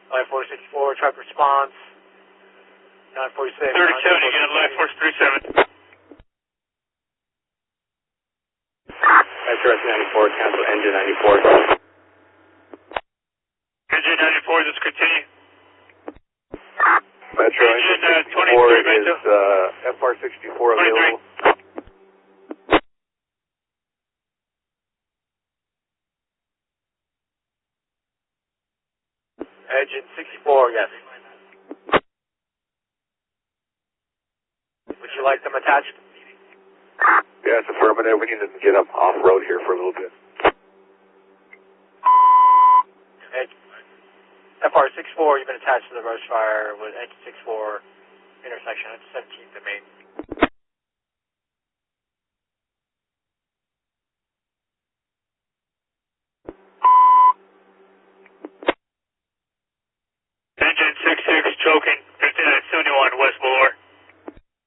Life Force 64, truck response. 946. 3070, you got Life Force 37. Metro 94, cancel engine 94. Engine 94, let's continue. Metro engine 64 23, is FR64 available. 23. Engine 64, yes. Would you like them attached? Yes, affirmative. We need to get them off-road here for a little bit. FR64, you've been attached to the Roche Fire with engine 64 intersection at 17th and Main. Engine 66 choking.